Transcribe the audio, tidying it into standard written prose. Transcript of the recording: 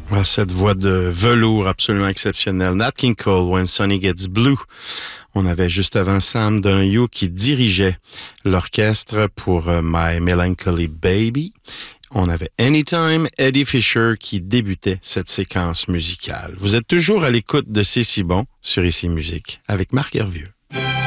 Ah, cette voix de velours absolument exceptionnelle. Nat King Cole, When Sonny Gets Blue. On avait juste avant Sam Donahue qui dirigeait l'orchestre pour My Melancholy Baby. On avait Anytime, Eddie Fisher qui débutait cette séquence musicale. Vous êtes toujours à l'écoute de C'est si bon sur Ici Musique avec Marc Hervieux.